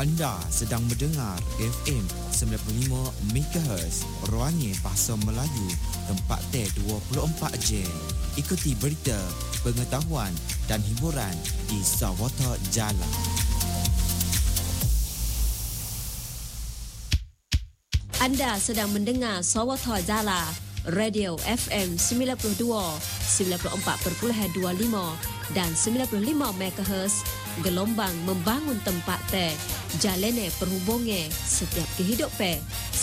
Anda sedang mendengar FM 95 MHz Ruangnya Bahasa Melayu, tempat T24 Jen. Ikuti berita, pengetahuan dan hiburan di Sawata Jala. Anda sedang mendengar Sawata Jala, Radio FM 92, 94.25 dan 95 MHz, gelombang membangun tempat te, jalene perhubungan setiap kehidupan,